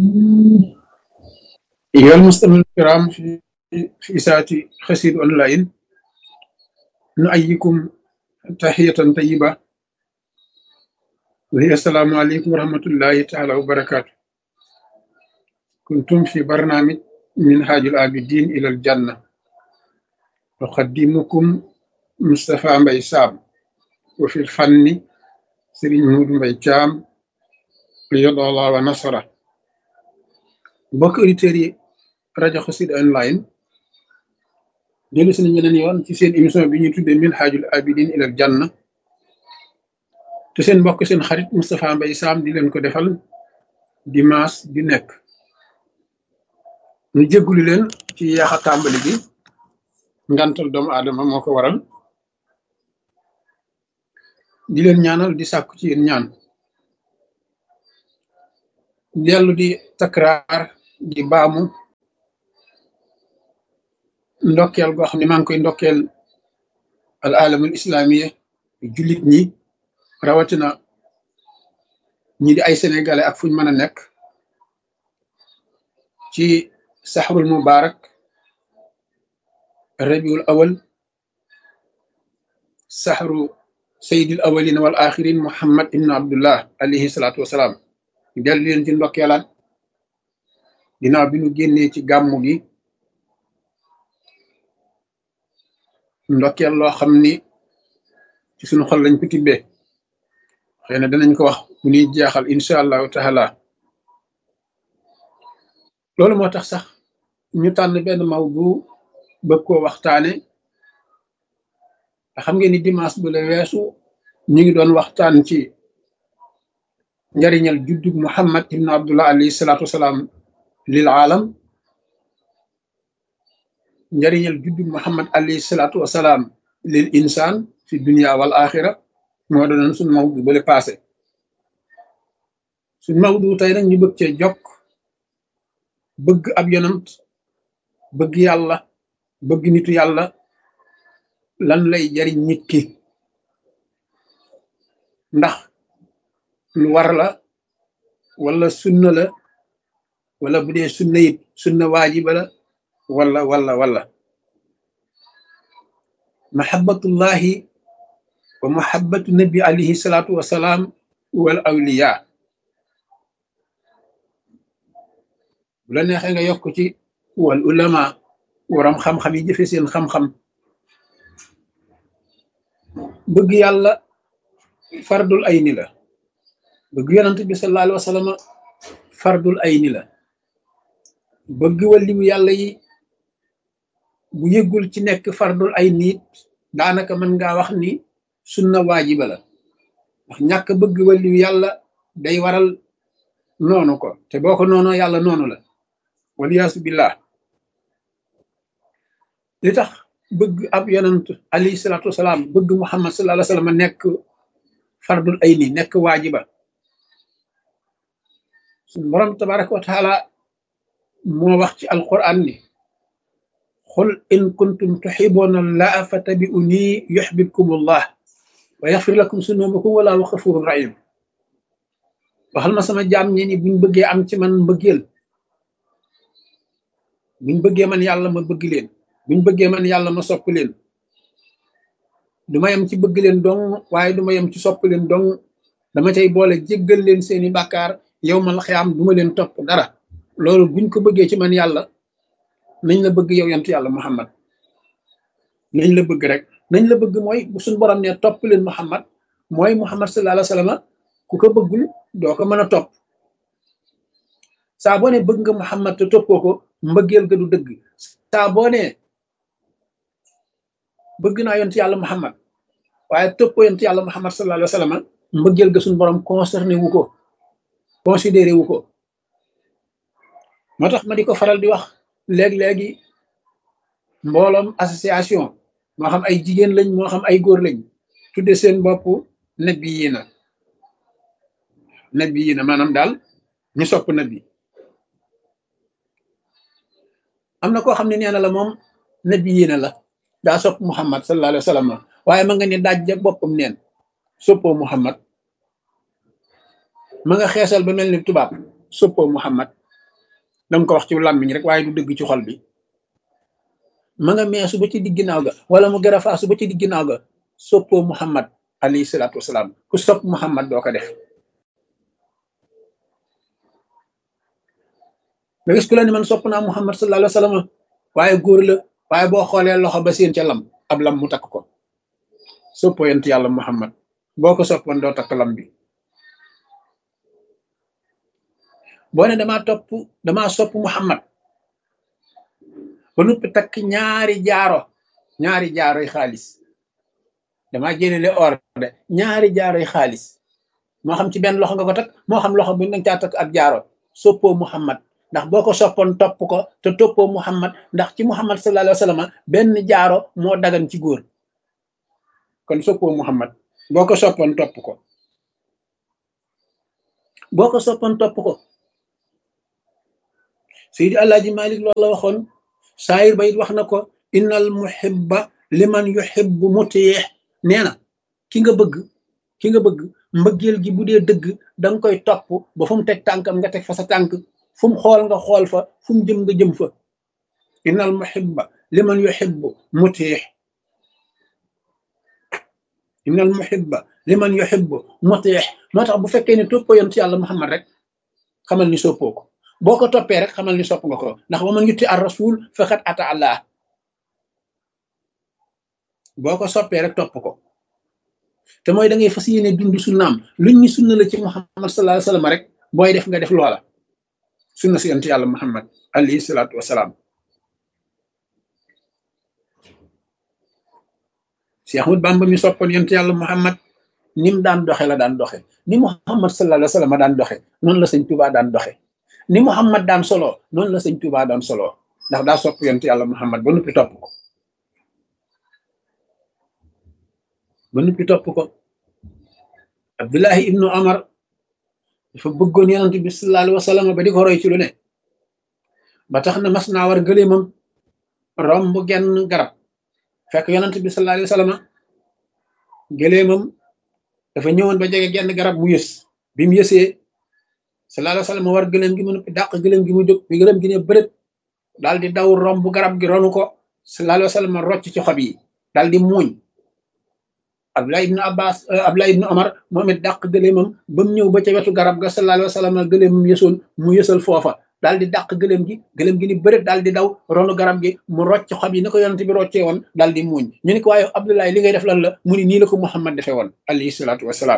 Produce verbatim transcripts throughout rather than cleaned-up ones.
أيها المستمعون الكرام في في إذاعة قصيدة أونلاين، نحييكم تحية طيبة وهي السلام عليكم ورحمة الله تعالى وبركاته. كنتم في برنامج منهاج العابدين إلى الجنة، أقدمكم مصطفى مبي سام، وفي الفن سيرين مود مبي جام قيد الله ونصره. mbokk auditeurs yi rajo Xassida online dellu si nañ beneen yoon ci seen émission bi ñuy tuddee minhajul abidin ilal janna te seen mbokk seen xarit Moustapha Mbaye Sam di leen ko defal dimanche bi nekk. ñu jéggulu leen ci yaax a tàmbali bi, ngantal doomu aadama moo ko waral. di leen ñaanal di sàkku ci yéen ñaan, dellu di takraar di baamu ndokkeel goo xam ne maa ngi koy ndokkeel al alamul islamiya jullit ñi, rawatina ñi di ay sénégalais ak fuñ mën a nekk, ci saxrul mubarak rabiul awal, saxru sayyidil awalin wal axirin muhammad ibn abdullah alayhi salaatu wasalaam. dellu leen ci ndokkeelaat ginnaaw bi ñu génnee ci gàmmu gi, ndokkeel loo xam ni ci suñu xol lañ ko tibbee. xëy na danañ ko wax bu ñuy jeexal incha allahu taala. loolu moo tax sax ñu tànn benn mawdu bëgg koo waxtaane. nga xam ngeen ni dimanche bu la weesu ñu ngi doon waxtaan ci njariñal juddug muhammad ibn abdullah alayhi salaatu wasalaam lil aalam. njariñal juddug muhammad alayhi salaatu wasalaam lil insaan fi dunia wal axira moo doonoon suñ mawdu bale passé. suñ mawdu tey nag ñu bëgg cee jokk bëgg ab yonant, bëgg yàlla, bëgg nitu yàlla lan lay jariñ nit ki, ndax lu war la wala sunna la, wala bu dee sunna it sunna waajiba la wala wala wala mahabbatullahi wa mahabbatu nabi alayhi salaatu wasalaam wal awliya. bu la neexee nga yokk ci wal ulama, waram xam-xam yi jëfe seen xam-xam. bëgg yàlla fardul ayni la, bëgg yonent bi sallallahu alayhi wa sallam fardul ayni la. bëgg waliyu yàlla yi bu yëggul ci nekk fardul ayni it daanaka mën ngaa wax ni sunna waajiba la, ndax ñàkk bëgg waliyu yàlla day waral noonu ko, te boo ko noonoo yàlla noonu la, waliyaasu billah. li tax bëgg ab yonent alayhi salaatu wasalaam, bëgg muhammad sallallahu alayhi wa sallam nekk fardul ayni, nekk waajiba, suñu borom tabaraka wa taala moo wax ci alquran ni qul in kuntum tuhibbuna allaha fattabi'uni yuhbibkumullah wa yaghfir lakum sunubakum wallahu ghafurur rahim. waxal ma sama jaam ñi ni buñ bëggee am ci man mbëggeel, buñ bëggee man yàlla ma bëgg leen, buñ bëggee man yàlla ma sopp leen, du ma yem ci bëgg leen dong, waaye du ma yem ci sopp leen dong, dama cay boole jéggal leen seeni bàkkaar yow mal xiyaam, du ma leen topp dara. loolu buñ ko bëggee ci man yàlla, nañ la bëgg yow yant yàlla muhammad, nañ la bëgg rek. nañ la bëgg mooy bu suñ borom ne topp leen muhammad, mooy muhammad sallallahu alayhi wa sallam ku ko bëggul doo ko mën a topp. saa boo ne bëgg nga muhammad te toppoo ko, mbëggeel ga du dëgg. saa boo ne bëgg naa yont yàlla muhammad waaye toppoo yont yàlla muhammad sallallahu alayhi wa sallam, mbëggeel ga suñ borom concerné wu ko, considéré wu ko. moo tax ma di ko faral di wax léeg-léegi mbooloom association, moo xam ay jigéen lañ moo xam ay góor lañ, tudde seen bopp nabi yi na nabi yi na maanaam daal ñu sopp nabi. am na koo xam ne nee na la moom nabi yi na la, daa sopp muhammad sallallahu alayhi wa sallam, waaye ma nga ne daaj ja boppam neen soppoo muhammad. ma nga xeesal ba mel ni tubaab, soppoo muhammad. danga ko wax ci làmmiñ rek waaye du dëgg ci xol bi. ma nga meesu ba ci digg ginnaaw ga wala mu garafaasu ba ci digg ginnaaw ga soppoo Muhammad alayhi salaatu wasalaam. ku sopp Muhammad doo ko def. nga gis ku la ni man sopp naa Muhammad sallallahu alayhi wa sallam waaye góor la waaye boo xoolee loxo ba seen ca lam ab lam mu takk ko. soppoo yent yàlla Muhammad boo ko soppoon doo takk lam bi. boo ne damaa topp damaa sopp Muhammad ba noppi takk ñaari jaaro ñaari jaaroy xaalis damaa jëlele or de ñaari jaaroy xaalis moo xam ci benn loxo nga ko takk moo xam loxo bu nanga caa takk ak jaaro soppoo Muhammad ndax boo ko soppoon topp ko te toppoo Muhammad ndax ci Muhammad sallallahu alayhi wa sallam benn jaaro moo dagan ci góor kon soppoo Muhammad boo ko soppoon topp ko boo ko soppoon topp ko Seydi Alaaji Malik loolu la waxoon saayir ba it wax na ko innal muhibba liman yuhibbu mutiih nee na ki nga bëgg ki nga bëgg mbëggeel gi bu dee dëgg danga koy topp ba fu mu teg tànkam nga teg fa sa tànk fu mu xool nga xool fa fu mu jëm nga jëm fa innal muhibba liman yuhibbu mutiih innal muhibba liman yuhibbu mutiih moo tax bu fekkee ne toppoo yonent yàlla Muhammad rek xamal ni soppoo ko boo ko toppee rek xamal ni sopp nga ko ndax wa man yuti ar rasul faqad ata Allah boo ko soppee rek topp ko te mooy da ngay fas yéene dund sunnaam luñ ñu sunna la ci Muhammad sallallahu alayhi wa sallam rek booy def nga def loola sunna si yonent yàlla Muhammad alayhi salaatu wasalaam. Cheikh Ahmad Bamba mi soppoon yonent yàlla Muhammad ni mu daan doxe la daan doxe ni Muhammad sallallahu alayhi wa sallam daan doxe noonu la sëñ Tuubaa daan doxe ni Muhammad daan solo noonu la sëñ Tuubaa daan solo ndax daa sopp yonent yàlla Muhammad ba noppi topp ko ba noppi topp ko Abdullahi ibnu Amar dafa bëggoon yonent bi sallallahu alayhi wa sallam ba di ko roy ci lu ne ba tax na mas naa war gëléemam romb genn garab fekk yonent bi sallallahu alayhi wa sallam gëléemam dafa ñëwoon ba jege genn garab mu yës bi mu yësee sallallahu alayhi wa sallam war gëléem gi mu noppi dàq gëléem gi mu jóg bi gëléem gi ne bërët daal di daw romb garab gi ronu ko sallallahu alayhi wa sallam rocc ci xob yi daal di muuñ Abdullah ibnu Abbas Abdullah ibnu Omar moom it dàq gëléemam ba mu ñëw ba ca wetu garab ga sallallahu alayhi wa sallam gëléemam yësoon mu yësal foofa daal di dàq gëléem gi gëléem gi ni bërët daal di daw ronu garab gi mu rocc xob yi na ko yonent bi roccee woon daal di muuñ ñu ne ko waaye Abdullah li ngay def lan la mu ni nii la ko Muhammad defee woon alayhi salaatu wasalaam.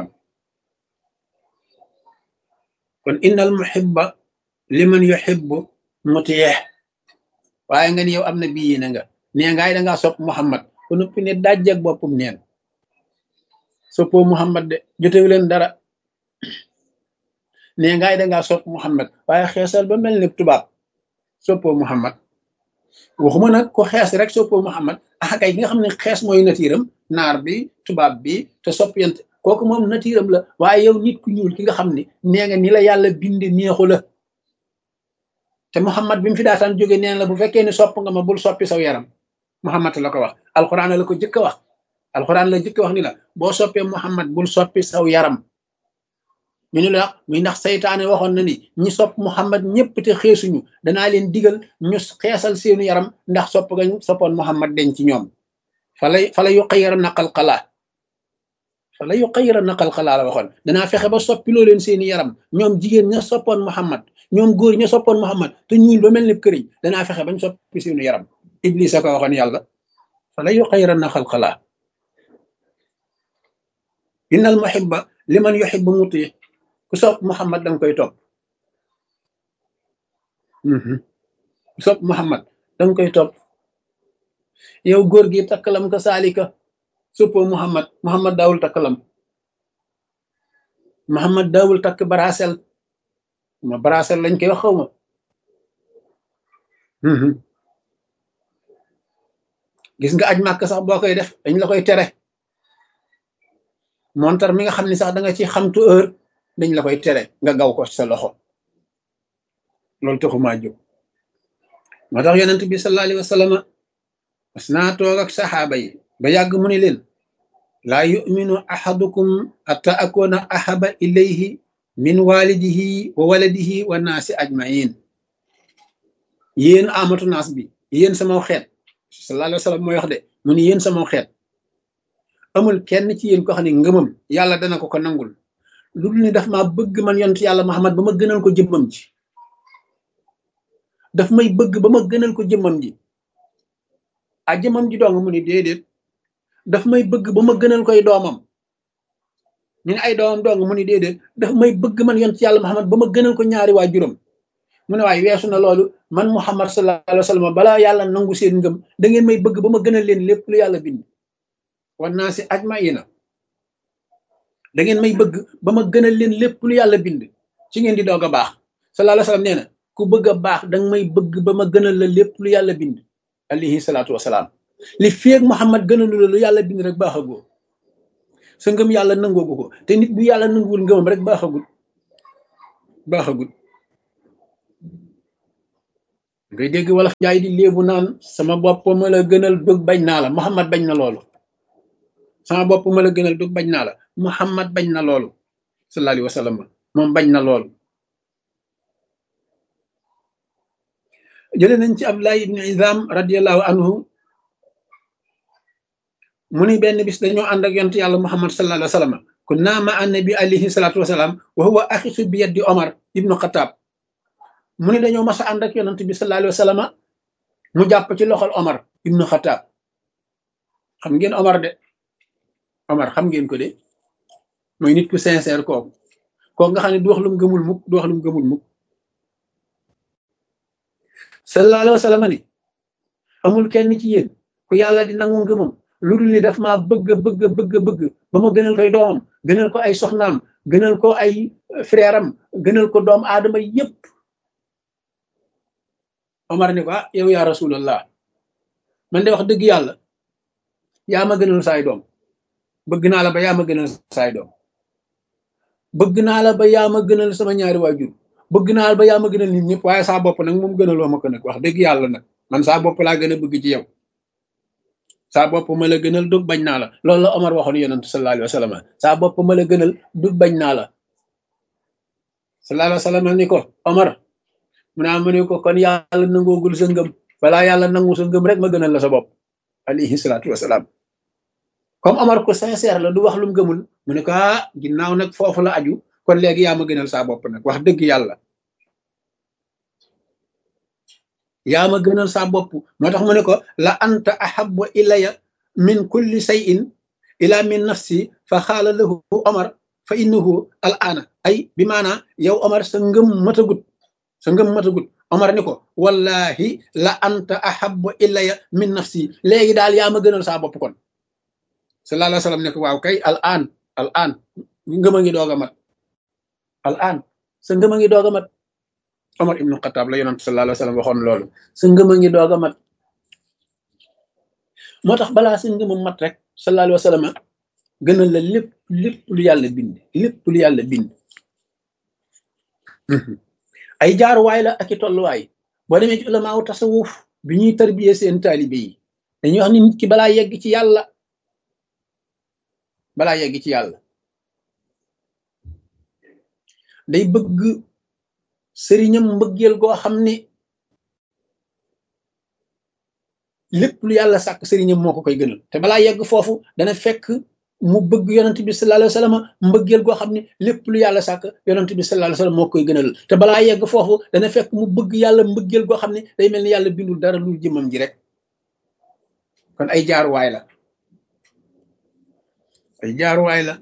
kon innal muhibba liman yuhibbu mutiih waaye nga ni yow am na bii na nga nee ngaay dangaa sopp Muhammad ko noppi ne dajjeg boppam neen soppoo Muhammad de jotewu leen dara nee ngaay dangaa sopp Muhammad waaye xeesal ba mel ni tubaab soppoo Muhammad waxuma nag ko xees rek soppoo Muhammad ah kay ki nga xam ne xees mooy natiiram naar bi tubaab bi te sopp yent kooku moom natiiram la waaye yow nit ku ñuul ki nga xam ne nee nga ni la yàlla binde neexu la te Muhammad bi mu fi daataan jóge neen la bu fekkee ni sopp nga ma bul soppi saw yaram Muhammad la ko wax alquran la ko jëkk a wax alquran la jëkk a wax ni la boo soppee Muhammad bul soppi saw yaram ñu ni la muy ndax saytaane waxoon na ni ñi sopp Muhammad ñëpp te xeesuñu danaa leen digal ñu xeesal seenu yaram ndax sopp gañ soppoon Muhammad deñ ci ñoom fala fala yu xayira naqal xalaa fala yu xayira naqal xalaa la waxoon danaa fexe ba soppiloo leen seeni yaram ñoom jigéen ña soppoon Muhammad ñoom góor ña soppoon Muhammad te ñuul ba mel ni këriñ danaa fexe bañ soppi seenu yaram Iblis a ko waxoon yàlla fala yu xayira naqal xalaa innal muhibba liman yuhibbu mutiih ku sopp Muhammad danga koy topp ku sopp Muhammad danga koy topp yow góor gi takkalam ka saalika soppoo Muhammad Muhammad daawul takkalam Muhammad daawul takk barasel ma barasel lañ koy wax xaw ma gis nga aj màkk sax boo koy def dañ la koy tere montar mi nga xam ne sax da nga ci xamtu heure dañ la koy tere nga gaw ko sa loxo loolu taxumaa jóg moo tax yonent bi sallallahu alayhi wa sallam mas naa toog ak saxaaba yi ba yàgg mu ne leen laa yuminu ahadukum hatta akuna ahaba ilayhi min walidihi wa waladihi wa naasi ajmain yéen amatu naas bi yéen sama xeet sallallahu alayhi wa sallam mooy wax de mu ni yéen sama xeet amul kenn ci yéen ko xam ne ngëmam yàlla dana ko ko nangul lu dul ni daf maa bëgg man yonent yàlla Muhammad ba ma gënal ko jëmmam ji daf may bëgg ba ma gënal ko jëmmam ji a jëmmam ji dong mu ni déedéet daf may bëgg ba ma gënal koy doomam ñu ne ay doomam dong mu ni déedéet daf may bëgg man yonent yàlla Muhammad ba ma gënal ko ñaari waajuram mu ne waaye weesu na loolu man Muhammad sallallahu alayhi wa sallam balaa yàlla nangu seen ngëm da ngeen may bëgg ba ma gënal leen lépp lu yàlla bind wan naa si ajmaina da ngeen may bëgg ba ma gënal leen lépp lu yàlla bind ci ngeen di doog a baax sallallahu alayhi wa sallam nee na ku bëgg a baax danga may bëgg ba ma gënal la lépp lu yàlla bind alayhi salaatu wasalaam li feeg Muhammad gënalu la lu yàlla bind rek baaxagoo sa ngëm yàlla nangoogu ko te nit bu yàlla nanguwul ngëmam rek baaxagul baaxagul ngay dégg wala njaay di léebu naan sama bopp ma la gënal dug bañ naa la Muhammad bañ na loolu sama bopp ma la gënal dug bañ naa la Muhammad bañ na loolu sallallahu alayhi wa sallam moom bañ na loolu jëlee nañ ci Abdullah ibn Izam radiyallahu anhu mu ni benn bis dañoo ànd ak yonent yàlla Muhammad sallallahu alayhi wa sallam kunna ma annabi alayhi salatu wasalaam wa huwa axisu bi yaddi Omar ibnu Xataab mu ni dañoo mas a ànd ak yonent bi sallallahu alayhi wa sallam mu jàpp ci loxol Omar ibnu Xataab xam ngeen Omar de Omar xam ngeen ko de mooy nit ku sincère kooku kooku nga xam ne du wax lu mu gëmul mukk du wax lu mu gëmul mukk sallallahu alayhi wa sallam ni amul kenn ci yéen ku yàlla di nangu ngëmam lu dul ni daf maa bëgg bëgg bëgg bëgg ba ma gënal koy doomam gënal ko ay soxnaam gënal ko ay frère am gënal ko doom aadama yépp Omar ni ko ah yow yaa rasulallah man de wax dëgg yàlla yaa ma gënal saay doom bëgg naa la ba yaa ma gënal saay doom bëgg naa la ba yaa ma gënal sama ñaari waajur bëgg naa la ba yaa ma gënal nit ñëpp waaye saa bopp nag moom gënaloo ma ko nag wax dëgg yàlla nag man saa bopp laa gën a bëgg ci yow saa bopp ma la gënal dug bañ naa la loolu la Omar waxoon yonent sallallahu alayhi wa sallam saa bopp ma la gënal dug bañ naa la sallallahu alayhi wa sallam ni ko Omar mu naa mu ne ko kon yàlla nangoogul sa ngëm balaa yàlla nangu sa ngëm rek ma gënal la sa bopp alayhi salaatu wasalaam comme Omar ko sincère la du wax lu mu gëmul mu ne ko ah ginnaaw nag foofu la aju kon léegi yaa ma gënal saa bopp nag wax dëgg yàlla yaa ma gënal saa bopp moo tax mu ne ko la anta ahabbu ilaya min kulli shay'in ila min nafsi fa xaala lahu Omar fa innahu al aana ay bi maanaa yow Omar sa ngëm matagut sa ngëm matagut Omar ni ko wallahi la anta ahabbu ilaya min nafsi léegi daal yaa ma gënal saa bopp kon sallallahu alayhi wa sallam ne ko waaw kay al aan al aan ngëm a ngi doog a mat al aan sa ngëm a ngi doog a mat Omar ibnu Xataab la yonent sallallahu alayhi wa sallam waxoon loolu sa ngëm a ngi doog a mat moo tax balaa sa ngëm a mat rek sallallahu alayhi wa sallam gënal la lépp lépp lu yàlla bind lépp lu yàlla bind ay jaaruwaay la ak i tolluwaay boo demee ci ulamaaw tasawuf bi ñuy tarbiyee seen taalibe yi dañuy wax ni nit ki balaa yegg ci yàlla balaa yegg ci yàlla day bëgg sëriñam mbëggeel goo xam ne lépp lu yàlla sàkk sëriñam moo ko koy gënal te balaa yegg foofu dana fekk mu bëgg yonent bi sallallahu alayhi wa sallam mbëggeel goo xam ne lépp lu yàlla sàkk yonent bi sallallahu alayhi wa sallam moo koy gënal te balaa yegg foofu dana fekk mu bëgg yàlla mbëggeel goo xam ne day mel ni yàlla bindul dara lu jëmmam ji rek kon ay jaaruwaay la ay jaaruwaay la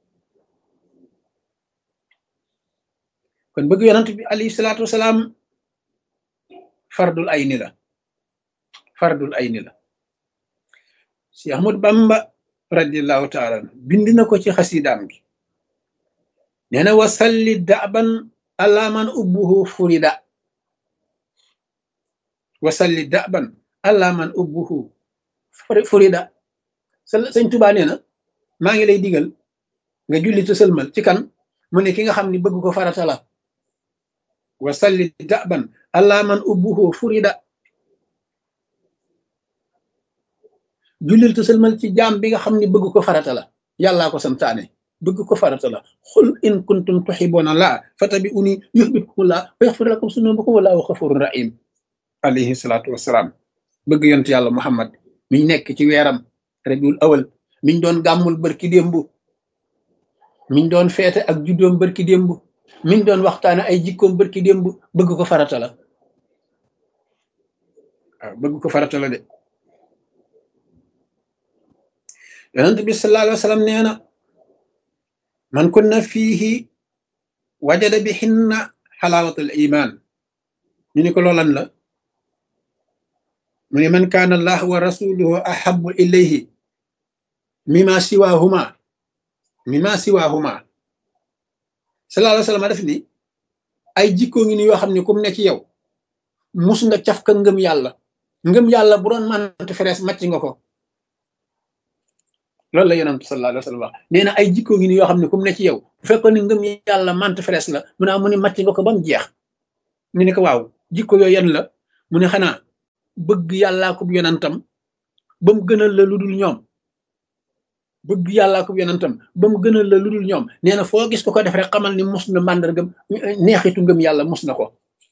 kon bëgg yonent bi alayhi salaatu wasalaam fardul ayni la fardul ayni la si Ahmad Bamba radiyallahu taala bind na ko ci xasidaam gi nee na wasalli daban ala man ubbuhu furida wasalli daban ala man ubbuhu furida sëñ Tuubaa nee na maa ngi lay digal nga julli te sëlmal ci kan mu ne ki nga xam ni bëgg ko farata la wasalli daban ala man ubbuhu furida jullil te sëlmal ci jaam bi nga xam ni bëgg ko farata la yàllaa ko santaane bëgg ko farata la xul in kuntum tuhibbuna laa fattabi'uni yuhbibkumullah wa yaghfir lakum zunubakum wallahu ghafurur rahim alayhi salaatu wasalaam bëgg yonent yàlla muhammad miñ nekk ci weeram rabiul awal miñ doon gàmmul barki démb miñ doon feete ak juddoom barki démb miñ doon waxtaane ay jikkoom barki démb bëgg ko farata la waaw bëgg ko farata la de yonent bi sallallahu alayhi wa sallam nee na man kunna fiihi wajada bi hinna xalaawatul iman ñu ni ko loolan la mu ne man kaana allah wa rasuluhu ahabu ilayhi mima siwahuma mima siwahuma sallallahu alayhi wa sallam def ni ay jikkoo ngi ni yoo xam ne kum ne ci yow mus nga caf ka ngëm yàlla ngëm yàlla bu doon mante ferees màcc nga ko loolu la yonent sallallahu alayhi wa sallam wax nee na ay jikkoo ngi ni yoo xam ne kum ne ci yow bu fekkoon ni ngëm yàlla mante ferees la mu ne mu ne màcc nga ko ba mu jeex ñu ne ko waaw jikko yooyu yan la mu ne xanaa bëgg yàllaa ko yonentam ba mu gënal la lu dul ñoom bëgg yàllaa ko yonentam ba mu gënal la lu dul ñoom nee na foo gis ko ko def rek xamal ni mus na màndargam neexitu ngëm yàlla mus na ko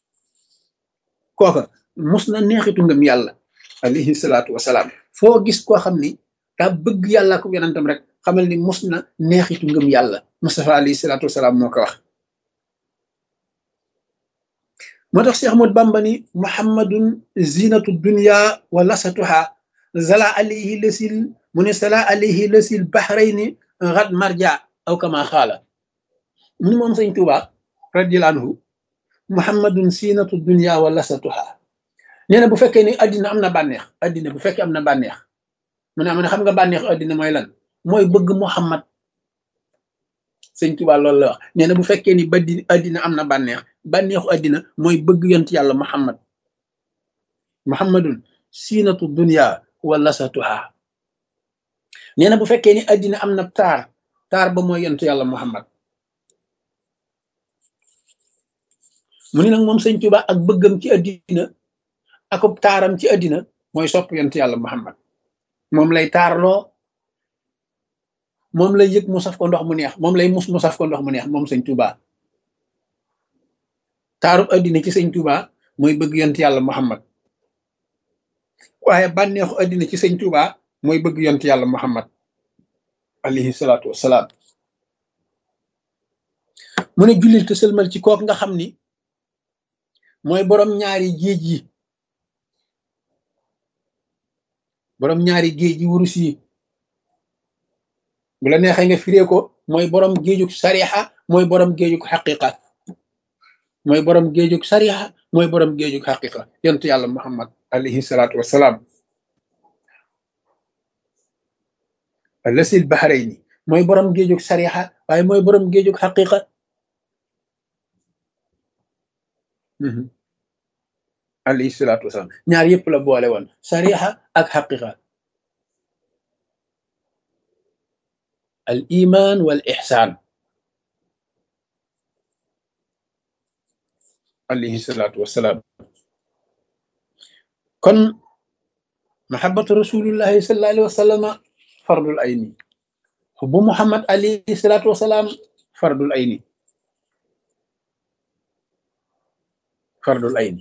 kooka mus na neexitu ngëm yàlla alayhi salaatu wasalaam foo gis koo xam ni daa bëgg yàllaa ko yonentam rek xamal ni mus na neexitu ngëm yàlla Mustafa alayhi salaatu wasalaam moo ko wax moo tax Cheikh Ahmad Bamba ni muhammadun zinatu dunya wa lasatuha zala alayhi lasil mu ne sala alayhi lasil bahrayni ghad marja aw kama xaala mu ni moom sëñ Tuuba radiyallahu anhu muhammadun zinatu dunya wa lasatuha nee na bu fekkee ni addina am na bànneex addina bu fekkee am na bànneex mu ne am na xam nga bànneex addina mooy lan mooy bëgg muhammad sëñ Tuuba loolu la wax nee na bu fekkee ni baddi addina am na bànneex bànneexu addina mooy bëgg yont yàlla muhammad muhammadun siinatu dunya wa lasatuha nee na bu fekkee ni addina am na taar taar ba mooy yont yàlla muhammad mu ni nag moom sëñ Tuuba ak bëggam ci addina akub taaram ci addina mooy sopp yont yàlla muhammad moom lay taarloo moom lay yëg mu saf ko ndox mu neex moom lay mus mu saf ko ndox mu neex moom sëñ Tuuba taarub addina ci sëñ Tuuba mooy bëgg yont yàlla muhammad waaye bànneexu addina ci sëñ Tuuba mooy bëgg yont yàlla muhammad alayhi salaatu wassalaam mu ne jullil te sëlmal ci kook nga xam ni mooy borom ñaari géej yi borom ñaari géej yi wurus yi bu la neexee nga firee ko mooy borom géejug sariha mooy borom géejug xaqiqa mooy borom géejug sariha mooy borom géejug xaqiqa yont yàlla muhammad alayhi salaatu wassalaam lasil bahrayni mooy borom géejug sariha waaye mooy borom géejug xaqiqa alayhi salaatu wassalaam ñaar yëpp la boole woon sariha ak xaqiqa al iman wal ihsan alayhi salaatu wassalaam kon mahabbatu rasulillahi sallallahu alayhi wa sallam fardul ayni xubbu muhammad alayhi salaatu wassalaam fardul ayni fardul ayni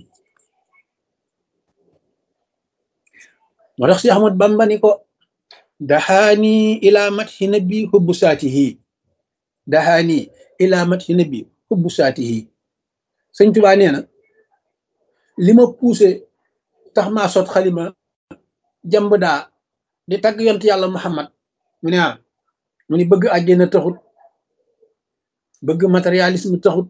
moo tax si Ahmad Bamba ni ko daxaani ila mathi nabi hubbu saatihi daxaani ila mathi nabi hubbu saatihi sëñ Tuubaa nee na li ma poussé tax maa sot xalima jàmb daa di tagg yont yàlla muhammad mu ne ah mu ni bëgg àjjana taxut bëgg matérialisme taxut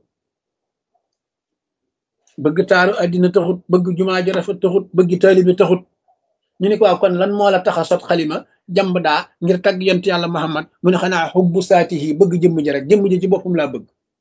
bëgg taaru àddina taxut bëgg jumaa ju rafet taxut bëgg taalibe taxut ñu ni ko kon lan moo la tax a sot xalima jàmb daa ngir tagg yont yàlla muhammad mu ne xanaa xubbu saatihi bëgg jëmm ji rek jëmm ji ci boppam laa bëgg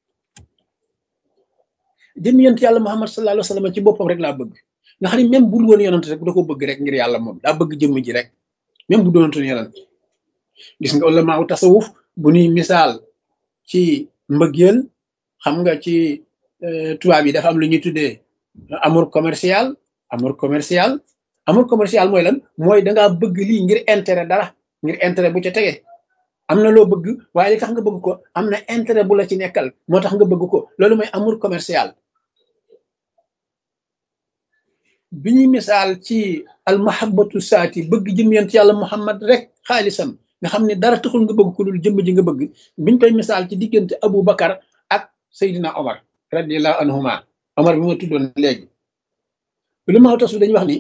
jëmm yont yàlla muhammad sallallahu alayhi wa sallam ci boppam rek laa bëgg nga xam ne même bu dul woon yonent rek da ko bëgg rek ngir yàlla moom daa bëgg jëmm ji rek même bu doonatoon yonent gis nga ulama u tasawuf bu ñuy misaal ci mbëggeel xam nga ci tubaab yi dafa am lu ñuy tuddee amour commercial amour commercial amour commercial mooy lan mooy dangaa bëgg lii ngir intérêt dara ngir intérêt bu ca tege am na loo bëgg waaye li tax nga bëgg ko am na intérêt bu la ci nekkal moo tax nga bëgg ko loolu mooy amour commercial bi ñuy misaal ci al mahabbatu saati bëgg jëm yent yàlla muhammad rek xaalisan nga xam ne dara taxul nga bëgg ku dul jëmm ji nga bëgg biñ koy misaal ci diggante Abu Bakar ak Seydina Omar radiallahu anhuma Omar bi ma tuddoon léegi lu ma tasu dañuy wax ni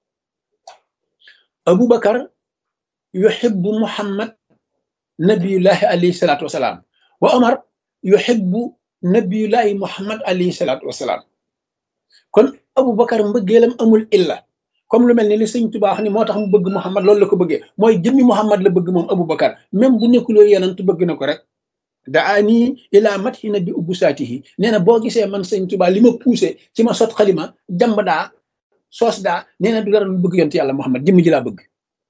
Abu Bakar yuhibbu muhammad nabiyullahi alayhi salaatu wasalaam wa Omar yuhibbu nabiyullahi muhammad alayhi salaatu wasalaam kon Abu Bakar mbëggeelam amul illa comme lu mel ni li sëñ Tuubaa wax ni moo tax mu bëgg Muhammad loolu la ko bëggee mooy jëmmi Muhammad la bëgg moom Abu Bakar même bu nekkuloo yenant bëgg na ko rek daani ila mathi nabi ubbu saatihi nee na boo gisee man sëñ Tuubaa li ma poussé ci ma sot xalima jàmb daa soos daa nee na du dara lu bëgg yonent yàlla Muhammad jëmm ji laa bëgg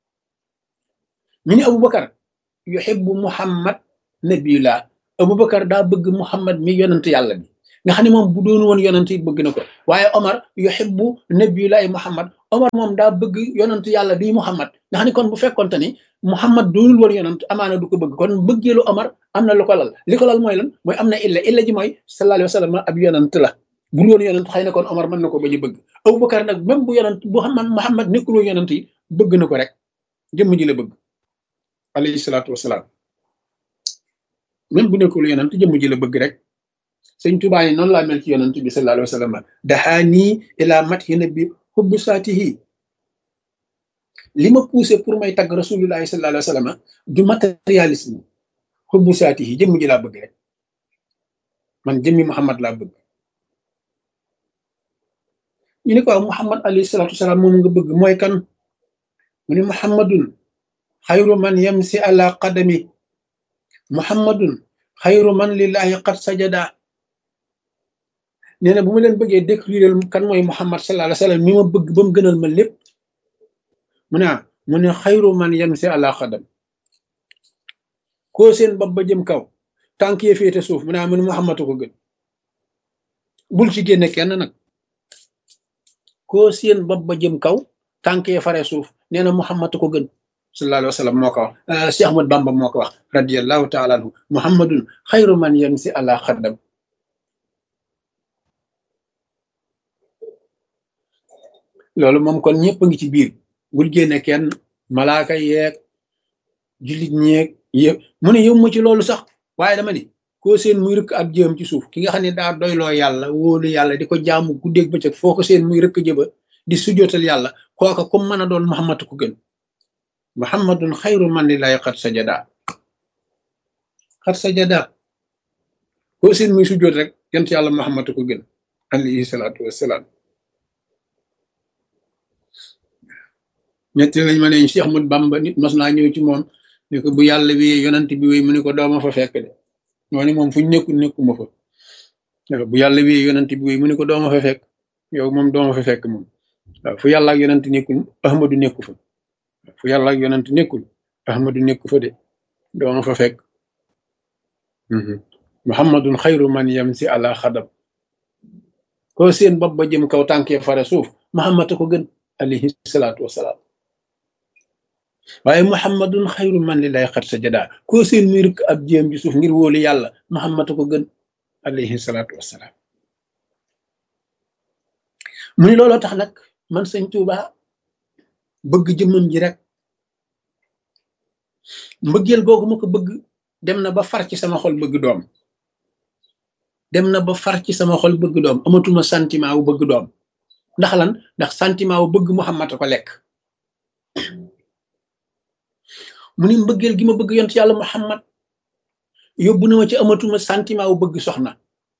ñu ni Abu Bakar yuhibbu Muhammad nabiyullah Abu Bakar daa bëgg Muhammad mi yonent yàlla bi nga xam ne moom bu doon woon yonent it bëgg na ko waaye Omar yuhibbu nabiyullahi Muhammad Omar moom daa bëgg yonent yàlla bi Muhammad nga xam ne kon bu fekkonte ni Muhammad doonul woon yonent amaana du ko bëgg kon bëggeelu Omar am na lu ko lal li ko lal mooy lan mooy am na illa illa ji mooy sallallahu alayhi wa sallam ab yonent la bu woon yonent xëy na kon Omar mën na ko bañ a bëgg Abu Bakar nag même bu yonent bu xam Muhammad nekkul woon yonent yi bëgg na ko rek jëmm ji la bëgg alayhi salaatu wasalaam même bu nekkul yonent jëmm ji la bëgg rek sëñ Tuubaa yi noonu laa mel ci yonent bi sallallahu alayhi wa sallam dahaani ila mathi nabi hubbu saatihi li ma poussé pour may tagg rasulullahi sallallahu alayhi wa sallam du matérialisme hubbu saatihi jëmm ji laa bëgg rek man jëmmi Muhammad laa bëgg ñu ne ko Muhammad alayhi salaatu wasalaam moom nga bëgg mooy kan mu ne Muhammadun xayru man yamsi ala qadami Muhammadun xayru man lillahi qad sajada nee na bu ma leen bëggee décrire kan mooy Muhammad sallallahu alayhi wa sallam mi ma bëgg ba mu gënal ma lépp mu ne mu ne xayru man yamsi ala qadam koo seen bopp ba jëm kaw tànk yee féete suuf mu ne mu ne Muhammad ko gën bul ci génne kenn nag koo seen bopp ba jëm kaw tànk yee fare suuf nee na Muhammad ko gën sallallahu alayhi wa sallam moo ko wax Cheikh Ahmad Bamba moo ko wax radiyallahu taala anhu Muhammadun xayru man yamsi ala qadam loolu moom kon ñëpp a ngi ci biir bul génne kenn malaaka yeeg jullit ñeeg yëpp mu ne yow ma ci loolu sax waaye dama ni koo seen muy rëkk ab jëm ci suuf ki nga xam ne daa doyloo yàlla wóolu yàlla di ko jaamu guddeeg bëccëg foo ko seen muy rëkk jëba di sujootal yàlla kooka comme mën a doon Muhammad ko gën Muhammadun xayru man lillahi qad sajada qad sajada koo seen muy sujoot rek yent yàlla Muhammad ko gën alayhi salaatu wassalaam ñetti lañ ma ne Cheikh Ahmad Bamba nit mas naa ñëw ci moom ne ko bu yàlla wéyee yonent bi wéy mu ne ko dooma fa fekk de ñoo ni moom fuñ nekkul nekkuma fa bu yàlla wéyee yonent bi wéy mu ne ko dooma fa fekk yow moom dooma fa fekk moom waaw fu yàlla ak yonent nekkul Ahmadu nekku fa fu yàlla ak yonent nekkul Ahmadu nekku fa de dooma fa fekk Muhammadun xayru man yamsi ala xadam koo seen bopp ba jëm kaw tànkee fare suuf Muhammad ko gën alayhi salaatu wasalaam waaye Muhammadun xayru man lillahi qad sajada koo seen muy rëkk ab jéem ji suuf ngir wóolu yàlla Muhammad ko gën alayhi salaatu wasalaam mu ni looloo tax nag man sëñ Tuuba bëgg jëmmam ji rek mbëggeel googu ma ko bëgg dem na ba far ci sama xol bëgg doom dem na ba far ci sama xol bëgg doom amatuma sentiment wu bëgg doom ndax lan ndax sentiment wu bëgg Muhammad ko lekk mu ni mbëggeel gi ma bëgg yont yàlla Muhammad yóbbu na ma ci amatuma sentiment wu bëgg soxna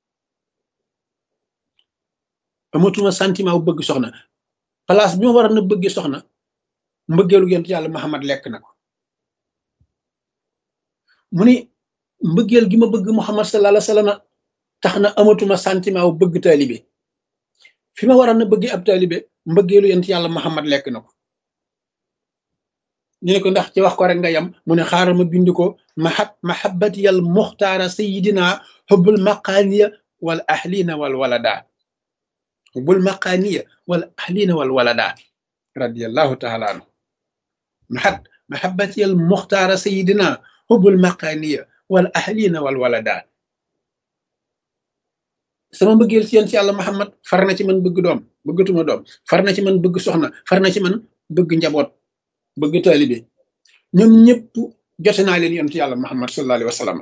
amatuma sentiment wu bëgg soxna place bi ma war a na bëgg soxna mbëggeelu yont yàlla Muhammad lekk na ko mu ni mbëggeel gi ma bëgg Muhammad sallallahu alayhi wa sallam tax na amatuma sentiment wu bëgg taalibe fi ma war a na bëgg ab taalibe mbëggeelu yont yàlla Muhammad lekk na ko ñu ne ko ndax ci wax ko rek nga yam mu ne xaaral ma bind ko mahab mahabbati al muxtaara sayidina hubbul maqaaniya wal ahlina wal walada hubbul maqaaniya wal ahlina wal walada radiyallahu taala anhu mahab mahabbati al muxtaara sayidina hubbul maqaaniya wal ahlina wal walada sama mbëggeel ci yéen ci yàlla Muhammad far na ci man bëgg doom bëggatuma doom far na ci man bëgg soxna far na ci man bëgg njaboot bëgg taalibe ñoom ñëpp jote naa leen yonent yàlla Muhammad sallallahu alayhi wa sallam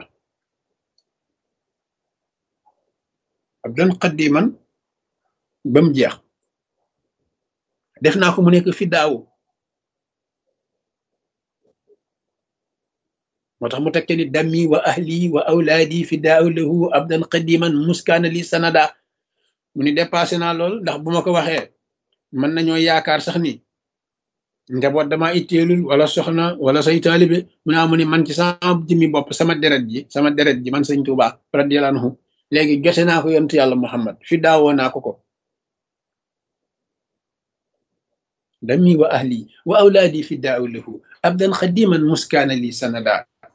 abdan qaddiman ba mu jeex def naa ko mu nekk fi daaw moo tax mu tekke ni dammi wa ahli wa awlaadi fi daaw lahu abdan qaddiman muskaana li sanada mu ni dépassé naa lool ndax bu ma ko waxee mën nañoo yaakaar sax ni njaboot dama itteelul wala soxna wala say taalibe mu naa mu ni man ci sama jëmmi bopp sama deret ji sama deret ji man sëñ Tuubaa radiyallahu anhu léegi jote naa ko yontu yàlla Muhammad fi daawoo naa ko ko dammi wa ahli wa awlaadi fi daaw lahu abdan qaddiman muskaana li sanada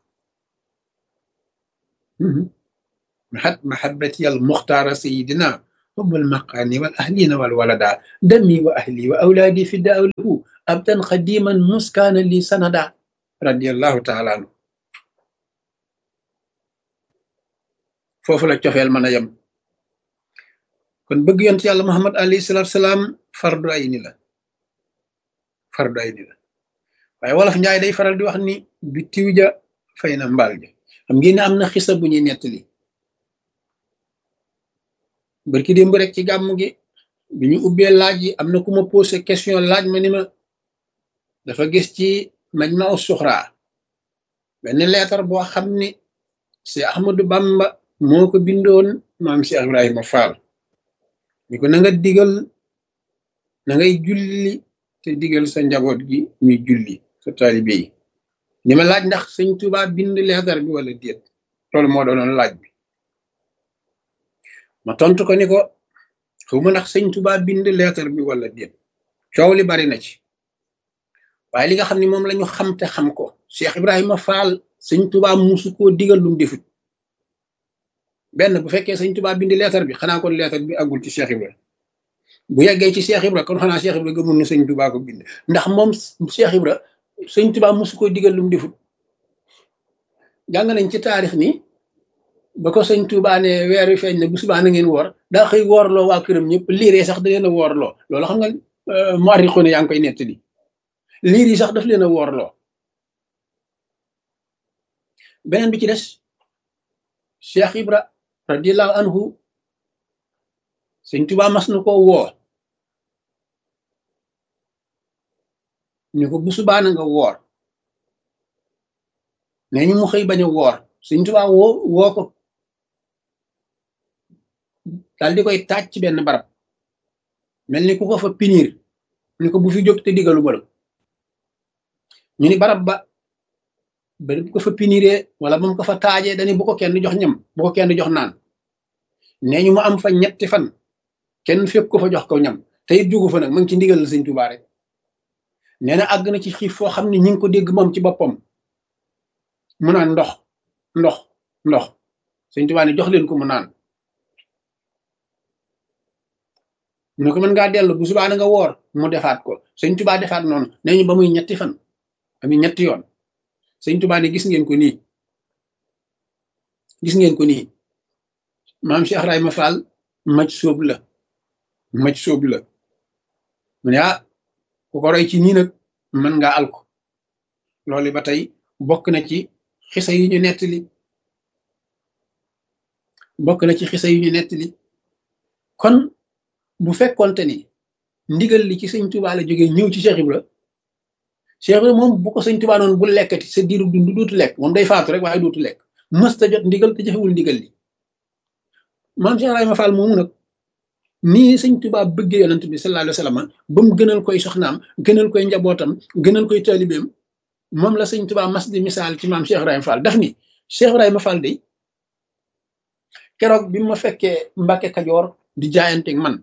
محت محبتي المختار سيدنا حب المقام والأهلين والولدا دمي وأهلي وأولادي فداء له أبدا قديما مسكانا لي سندا رضي الله تعالى عنه فوفو لا تيوفال مانا يم كون بëgg yonent yàlla Muhammad alayhi salatu wassalam fardu ayni la fardu ayni la waaye wolof njaay day faral di wax ni bi tiwja fay na mbaal ja xam ngeen ne am na xisa bu ñuy nettali barki démb rek ci gàmm gi bi ñu ubbee laaj yi am na ku ma posé question laaj ma ni ma dafa gis ci Majma'u Suxra benn leetar boo xam ni Cheikh Ahmadou Bamba moo ko bindoon maam Cheikh Ibrahima Fall ni ko na nga digal na ngay julli te digal sa njaboot gi ñuy julli sa taalibe yi ni ma laaj ndax sëñ Tuuba bind leetar bi wala déet loolu moo doonoon laaj bi ma tontu ko ni ko xawma ndax sëñ Tuuba bind leetar bi wala déet coow li bari na ci waaye li nga xam ne moom la ñu xam te xam ko Cheikh Ibrahima Fall sëñ Tuuba musu koo digal lu mu defut benn bu fekkee sëñ Tuuba bind leetar bi xanaa kon leetar bi àggul ci Cheikh Ibrahima bu yeggee ci Cheikh Ibrahima kon xanaa Cheikh Ibrahima gëmul ne sëñ Tuuba ko bind ndax moom Cheikh Ibrahima sëñ Tuuba musu ko digal lu mu defut jàng nañ ci taarix ni ba ko sëñ Tuuba ne weer wi feeñ ne bu subaa na ngeen woor daa xëy woorloo waa këram ñëpp liiree sax da leen a woorloo loolu xam nga muarrixu ne yaa ngi koy nettali liir yi sax daf leen a woorloo beneen bi ci des Cheikh Ibra radiyallahu anhu sëñ Tuuba mas na koo woo ñu ko bu subaa na nga woor nee ñu mu xëy bañ a woor sëñ Tuuba woo woo ko daal di koy taaj ci benn barab mel ni ku ko fa pinir ni ko bu fi jóg te digalu ba la ñu ni barab ba ba bu ko fa piniree wala ba mu ko fa taajee dañu bu ko kenn jox ñam bu ko kenn jox naan nee ñu mu am fa ñetti fan kenn fekk ko fa jox ko ñam te it jugu fa nag ma ngi ci ndigal la sëñ Tuuba rek nee na àgg na ci xiif foo xam ne ñi ngi ko dégg moom ci boppam mu naan ndox ndox ndox sëñ Tuuba ne jox leen ko mu naan mu ne ko mën ngaa dellu bu subaa na nga woor mu defaat ko sëñ Tuuba defaat noonu nee ñu ba muy ñetti fan ami ñetti yoon sëñ Tuuba ne gis ngeen ko nii gis ngeen ko nii maam Cheikh Ibrahima Fall maj sóob la maj sóob la mu ne ah ku ko roy ci nii nag mën ngaa alko loolu ba tey bokk na ci xisa yi ñu nettali bokk na ci xisa yi ñu nettali kon bu fekkonte ni ndigal li ci sëñ Tuuba la jógee ñëw ci Cheikh Ibra Cheikh Ibra moom bu ko sëñ Tuuba noonu bu lekkati sa diiru dund dootu lekk moom day faatu rek waaye dootu lekk mës ta jot ndigal te jëfewul ndigal li maam Cheikh Ibrahima Fall moomu nag nii sëñ Tuuba bëggee yonent bi sallallahu alayhi wa sallam ba mu gënal koy soxnaam gënal koy njabootam gënal koy taalibeem moom la sëñ Tuuba mas di misaal ci maam Cheikh Ibrahima Fall daf ni Cheikh Ibrahima Fall day keroog bi ma fekkee Mbàkke Kajoor di jaayanteeg man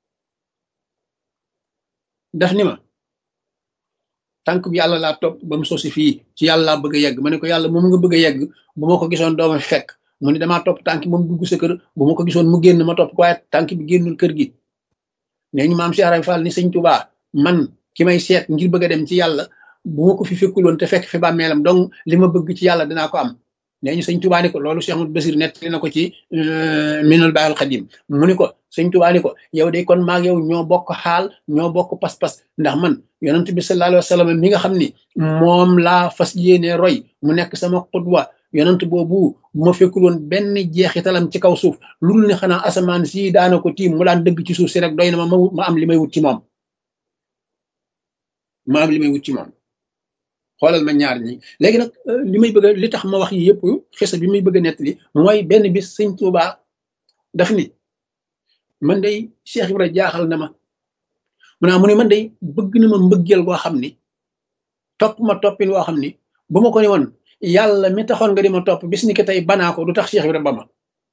daf ni ma tànk bi yàlla laa topp ba mu sosi fii ci yàlla laa bëgg a yegg ma ne ko yàlla moom nga bëgg a yegg bu ma ko gisoon dooma fi fekk mu ne damaa topp tànk moom dugg sa kër bu ma ko gisoon mu génn ma topp ko waaye tànk bi génnul kër gi nee ñu maam Cheikh Ibrahima Fall ni sëñ Tuuba man ki may seet ngir bëgg a dem ci yàlla bu ma ko fi fekkuloon te fekk fi bàmmeelam donc li ma bëgg ci yàlla dinaa ko am nee ñu sëñ Tuubaa ni ko loolu Cheikh Ahmadou Basir nettali na ko ci Minanul Baaqil Qadiim mu ni ko sëñ Tuubaa ni ko yow de kon maag yow ñoo bokk xaal ñoo bokk pas-pas ndax man yonent bi sallallahu alayhi wa sallam mi nga xam ni moom laa fas yéene roy mu nekk sama xudwa yonent boobu bu ma fekkul woon benn jeexitalam ci kaw suuf lu dul ne xanaa asamaan si daana ko tiim mu daan dëgg ci suuf si rek doy na ma ma am li may wut ci moom ma am li may wut ci moom xoolal ma ñaar ñi léegi nag li may bëgg a li tax ma wax yi yëpp xisa bi may bëgg a nettali mooy benn bis sëñ Tuubaa daf ni man day Cheikh Ibra jaaxal na ma mu naa mu ne man day bëgg na ma mbëggeel goo xam ni topp ma toppin woo xam ni bu ma ko ne woon yàlla mi taxoon nga di ma topp bis ni ki tey banaa ko du tax Cheikh Ibra ba ma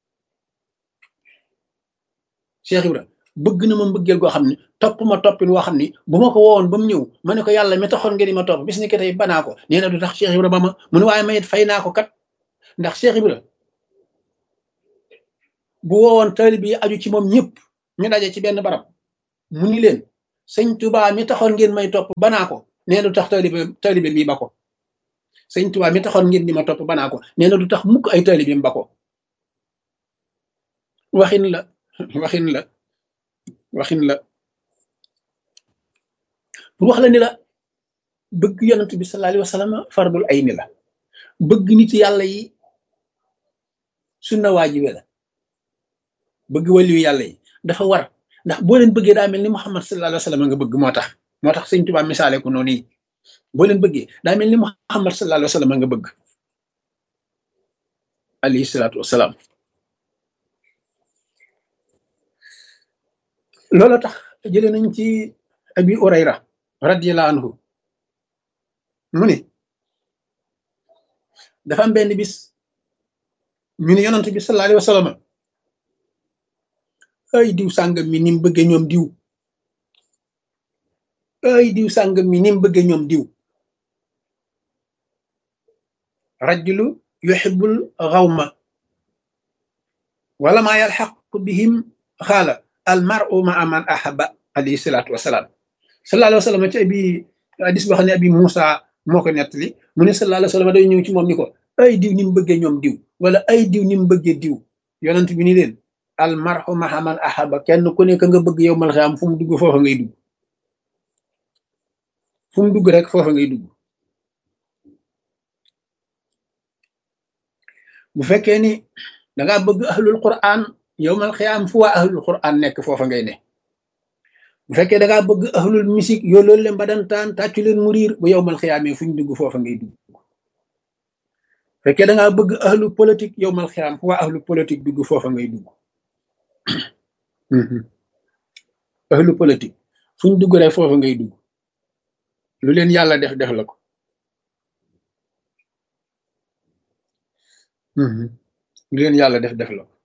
Cheikh Ibra bëgg na ma mbëggeel goo xam ni topp ma toppin woo xam ni bu ma ko woowoon ba mu ñëw ma ne ko yàlla mi taxoon nga di ma topp bis ni ki tey banaa ko nee na du tax Cheikh Ibra ba ma mu ne waaye mayit fay naa ko kat ndax Cheikh Ibra bu woowoon taalib yi aju ci moom ñëpp ñu daje ci benn barab mu ni leen sëñ Tuubaa mi taxoon ngeen may topp banaa ko nee na du tax taalibe taalibe bi ba ko sëñ Tuubaa mi taxoon ngeen di ma topp banaa ko nee na du tax mukk ay taalibeem ba ko waxin la waxin la waxin la pour wax la ni la bëgg yonent bi sallallahu alayhi wa sallam fardul ayni la bëgg nit yàlla yi sunna waajibe la bëgg waliyu yàlla yi dafa war ndax boo leen bëggee daa mel ni Muhammad sallallahu alayhi wa sallam nga bëgg moo tax moo tax sëñ Tuubaa misaale ko noonu yi boo leen bëggee daa mel ni Muhammad sallallahu alayhi wa sallam nga bëgg alayhi salaatu wasalaam loolu tax jëlee nañ ci Abi Hurayra radiyallahu anhu mu ne dafa am benn bis ñu ne yonent bi sallallahu alayhi wa sallam ay diw sàngam mi ni mu bëggee ñoom diw ay diw sàngam mi ni mu bëggee ñoom diw rajulu yuhibbul ghawma wala ma yalhaq bihim xaala al mar'u ma'a man ahabba alayhi salaatu wasalaam sallallahu alayhi wa sallam ci abi hadis boo xam ne abi Moussa moo ko nettali mu ne sallallahu alayhi wa sallam day ñëw ci moom ni ko ay diw ni mu bëggee ñoom diw wala ay diw ni mu bëggee diw yonent bi ni leen al mar'u ma'a man ahabba kenn ku nekk nga bëgg yow mal xiyaam fu mu dugg foofa ngay dugg fu mu dugg rek foofa ngay dugg bu fekkee ni dangaa bëgg ahlul quran yow mal xiyaam fu waa ahlul quran nekk foofa ngay ne bu fekkee dangaa bëgg ahlul musique yoo loolu leen ba dantaan tàccu leen mu riir bu yow mal xiyaamee fu ñu dugg foofa ngay dugg bu fekkee dangaa bëgg ahlu politique yow mal xiyaam fu waa ahlu politique dugg foofa ngay dugg ahlu politique fu ñu dugg rek foofa ngay dugg lu leen yàlla def def la ko lu leen yàlla def def la ko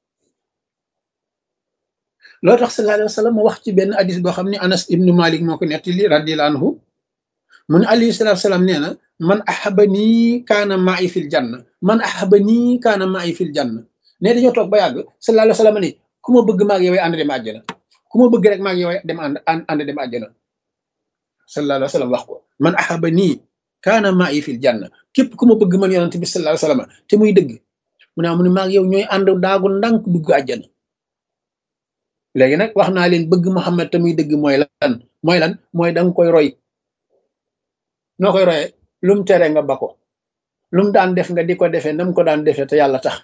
loo tax sallallahu alayhi wa sallam wax ci benn hadis boo xam ne Anas ibnu Malik moo ko nettali radiyallahu anhu mu ne alayhi salaatu salaam nee na man ahabanii kaana ma'i fil janna man ahabanii kaana ma'i fil janna ne dañoo toog ba yàgg sallallahu alayhi wa sallam ne ku ma bëgg maag yow ànd dem àjjana ku ma bëgg rek maag yow dem ànd ànd dem àjjana sallallahu alayhi wa sallam wax ko man ahabanii kaana ma'i fil janna képp ku ma bëgg man yonent bi sallallahu alayhi wa sallam te muy dëgg mu ne mu ne maag yow ñooy ànd daagu ndànk dugg àjjana léegi nag wax naa leen bëgg Muhammad te muy dëgg mooy lan mooy lan mooy danga koy roy noo koy royee lum tere nga ba ko lum daan def nga di ko defee nam ko daan defee te yàlla tax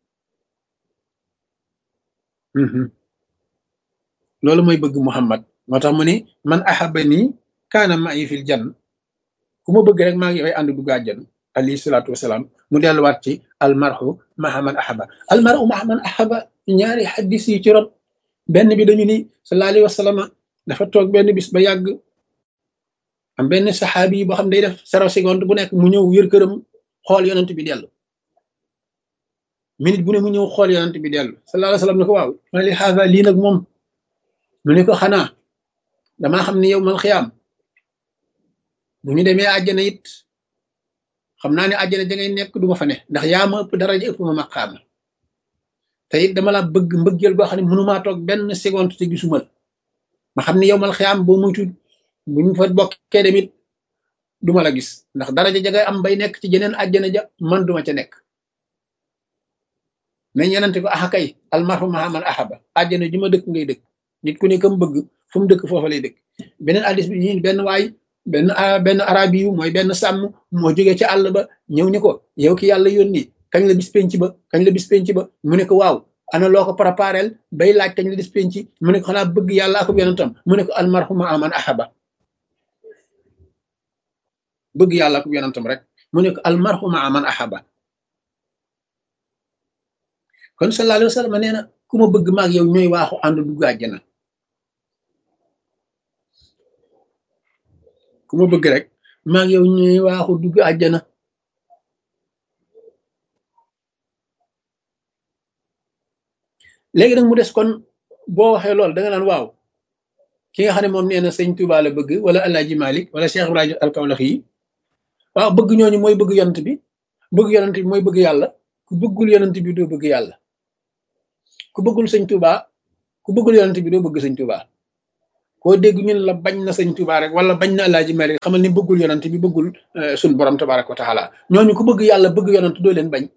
loolu mooy bëgg Muhammad moo tax mu ni man ahabani kaana ma'i fil janna ku ma bëgg rek maa ngi yoy ànd dugg àjjana alayhi salaatu wasalaam mu delluwaat ci almarhu ma'a man ahaba almarhu ma'a man ahaba ñaari xaddis yi ci rot benn bi dañu ni sallallahu alayhi wa sallam dafa toog benn bis ba yàgg am benn saxaabi yi boo xam day def zéro seconde bu nekk mu ñëw yër këram xool yonent bi dellu minute bu ne mu ñëw xool yonent bi dellu sallallahu alayhi wa sallam ne ko waaw ma li xaasa lii nag moom mu ne ko xanaa damaa xam ne yow mal xiyaam bu ñu demee àjjana it xam naa ne àjjana da ngay nekk du ma fa ne ndax yaa ma ëpp daraja ëpp ma maqaama te it dama la bëgg mbëggeel goo xam ne mënumaa toog benn seconde te gisuma la ma xam ne yow mal xiyaam boo muytu bu ñu fa bokkee demit duma la gis ndax daraja ja ngay am bay nekk ci jeneen àjjana ja man duma ca nekk mais yenente ko axa kay almarhu ma'a man ahaba àjjana ji ma dëkk ngay dëkk nit ku ne kam bëgg fu mu dëkk foofa lay dëkk beneen addis bi ñi benn waay benn benn arabi yu mooy benn sàmm moo jógee ci àll ba ñëw ni ko yow ki yàlla yónni kañ la bis penc ba kañ la bis penc ba mu ne ko waaw ana loo ko préparel bay laaj kañ la bis penc mu ne ko xanaa bëgg yàlla ak yonentam mu ne ko almarhu ma'a man ahaba bëgg yàlla ak yonentam rek mu ne ko almarhu ma'a man ahaba kon sallallahu alayhi wa sallam nee na ku ma bëgg maag yow ñooy waaxu ànd dugg àjjana ku ma bëgg rek maag yow ñooy waaxu dugg àjjana léegi nag mu des kon boo waxee loolu da nga naan waaw ki nga xam ne moom nee na sëñ Touba la bëgg wala Alaaji Malik wala Cheikh Ibrahima al-Kawlaxi yi waaw bëgg ñooñu mooy bëgg yonent bi bëgg yonent bi mooy bëgg yàlla ku bëggul yonent bi doo bëgg yàlla ku bëggul sëñ Touba ku bëggul yonent bi doo bëgg sëñ Touba koo dégg ñun la bañ na sëñ Touba rek wala bañ na Alaaji Malik xamal ni bëggul yonent bi bëggul suñ borom tabaraka wa taala ñooñu ku bëgg yàlla bëgg yonent doo leen bañ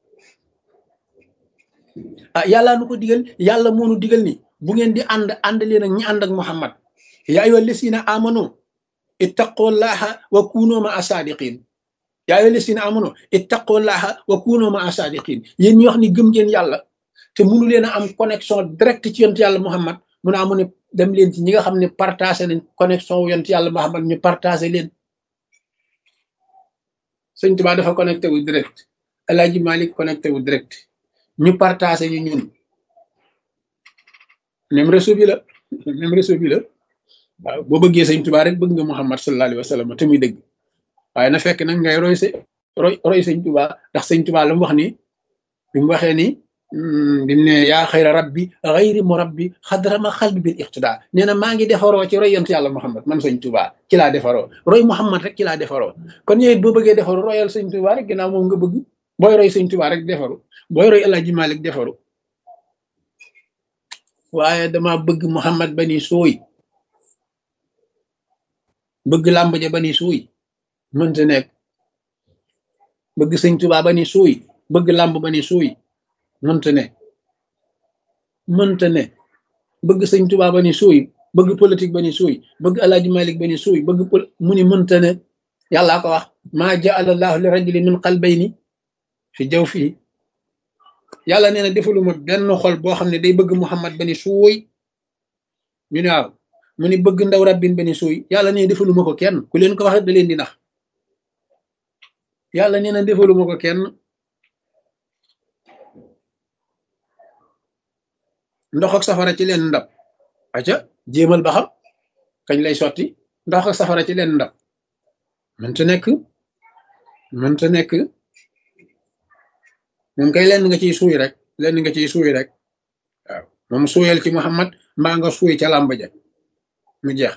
ah yàllaa nu ko digal yàlla moo nu digal ni bu ngeen di ànd ànd leen ak ñi ànd ak Muhammad yaa ayyuha llazina amanu ittaqullaha wa kunu ma asadiqin yaa ayyuha llazina amanu ittaqullaha wa kunu ma asadiqin yéen ñi wax ni gëm ngeen yàlla te mënu leen a am connexion direct ci yonent yàlla Muhammad mun a amu ne dem leen ci ñi nga xam ne partagé nañ connexion wu yonent yàlla Muhammad ñu partagé leen sëñ Tuubaa dafa connecté wu direct Alaaji Malik connecté wu direct ñu partagé ñu ñun même réseau bi la même réseau bi la waaw boo bëggee sëñ Tuubaa rek bëgg nga Muhammad sallallahu alayhi wa sallam te muy dëgg waaye na fekk nag ngay roy sa roy roy sëñ Tuubaa ndax sëñ Tuubaa la mu wax ni bi mu waxee ni bi mu ne yaa xayra rabbi xayri mu rabbi xadrama xalbi bil iqtidaa nee na maa ngi defaroo ci roy yonent yàlla Muhammad man sëñ Tuubaa ci laa defaroo roy Muhammad rek ci laa defaroo kon yow it boo bëggee defaru royal sëñ Tuubaa rek ginnaaw moom nga bëgg booy roy sëñ Tuubaa rek defaru booy roy Alaaji Malik defaru waaye dama bëgg Muhammad bani suuy bëgg làmb ja bani suuy mënta nekk bëgg sëñ Tuubaa bani suuy bëgg làmb bani suuy mënta ne mënta ne bëgg sëñ Tuubaa bani suuy bëgg politique bani suuy bëgg Alaaji Malik bani suuy bëgg pol mu ni mënta ne yàllaa ko wax maa ja'ala Allahu li rajulin min qalbayni fi jawfihi yàlla nee na defaluma benn xol boo xam ne day bëgg Muhammad bani suuy ñu ne waaw mu ni bëgg ndaw rabbin bani suuy yàlla nee na defaluma ko kenn ku leen ko wax da leen di nax yàlla nee na defaluma ko kenn ndox ak safara ci leen ndab aca jéemal ba xam kañ lay sotti ndox ak safara ci leen ndab mënta nekk mënta nekk moom kay lenn nga ciy suuy rek lenn nga ciy suuy rek waaw moom suuyal ci Muhammad mbaa nga suuy ca làmb ja mu jeex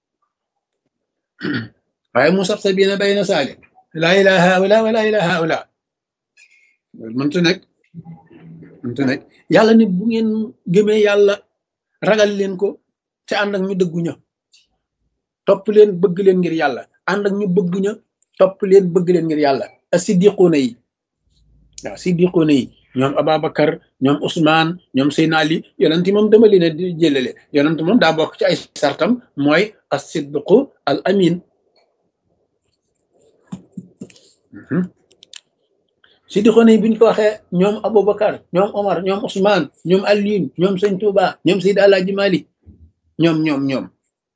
waaye mu sab sa biina bayna saali laa ilaha haula wa laa ilaha haula mënta nekk mënta nekk yàlla nit bu ngeen gëmee yàlla ragal leen ko te ànd ak ñu dëggu ña topp leen bëgg leen ngir yàlla ànd ak ñu bëgg ña topp leen bëgg leen ngir yàlla as-siddiquuna yi waaw siddiquuna yi ñoom Ababacar ñoom Ousmane ñoom Seydina Ali yonent moom dama leen a di jëlale yonent moom daa bokk ci ay sartam mooy as-siddiqu al amin siddiquuna yi buñ ko waxee ñoom Aboubacar ñoom Omar ñoom Ousmane ñoom Alioune ñoom Sëñ Touba ñoom Seydi Alaaji Malik ñoom ñoom ñoom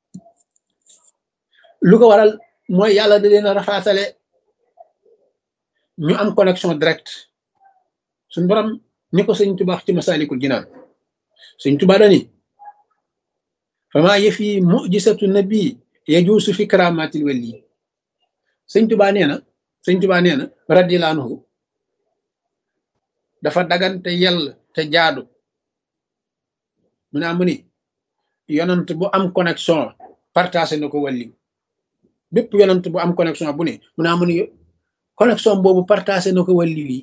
lu ko waral mooy yàlla da leen a rafaatale ñu am connexion direct suñ borom ni ko sëñ Tuubaa ci Masaalikul Jinaan sëñ Tuubaa dani fama yëfi mujisatu nabi yajuusu fi karamatil wali sëñ Tuubaa nee na sëñ Tuubaa nee na radiyallaahu anhu dafa dagante yell te jaadu mu ne amu ni yonant bu am connexion partagé na ko wali bépp yonant bu am connexion bu ne mu ne amu ni connexion boobu partagé na ko wàlli wi